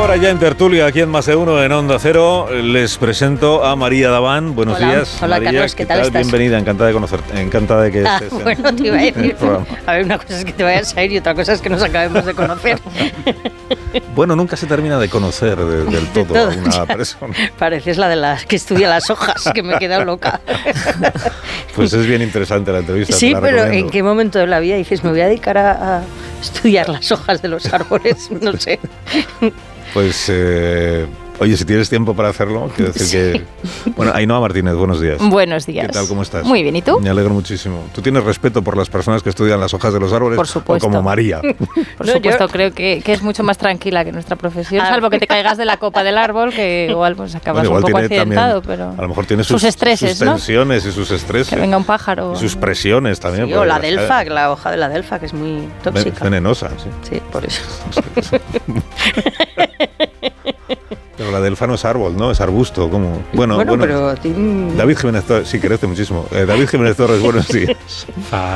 Ahora ya en tertulia, aquí en Más de Uno, en Onda Cero, les presento a María Daván. Buenos días. Hola, María, Carlos, ¿qué tal estás? Bienvenida, encantada de conocerte, encantada de que estés bueno, te iba a en el decir, programa. a ver, una cosa es que te vayas a ir y otra cosa es que nos acabemos de conocer. Bueno, nunca se termina de conocer del todo a una persona. Pareces la de las que estudia las hojas, que me he quedado loca. Pues es bien interesante la entrevista. Sí, pero recomiendo. ¿en qué momento de la vida dices, me voy a dedicar a estudiar las hojas de los árboles? No sé. Pues, oye, si tienes tiempo para hacerlo, quiero decir que... Bueno, Ainhoa Martínez, buenos días. Buenos días. ¿Qué tal, cómo estás? Muy bien, ¿y tú? Me alegro muchísimo. ¿Tú tienes respeto por las personas que estudian las hojas de los árboles? Por supuesto. O como María. Por No, supuesto, creo que es mucho más tranquila que nuestra profesión, salvo que te caigas de la copa del árbol, que igual pues acabas Bueno, igual un poco tiene accidentado, también, pero... a lo mejor tiene sus estreses, sus ¿no? tensiones y sus estreses. Que venga un pájaro. Y sus presiones también. Sí, o la delfa, la hoja de la delfa, que es muy tóxica. Venenosa, sí. Sí, por eso. Pero la delfa no es árbol, ¿no? Es arbusto, ¿cómo? Bueno, pero... David Jiménez Torres, sí, crece muchísimo. David Jiménez Torres, buenos días.